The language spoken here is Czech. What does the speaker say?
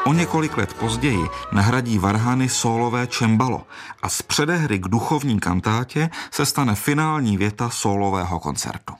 O několik let později nahradí varhany sólové cembalo a z předehry k duchovní kantátě se stane finální věta sólového koncertu.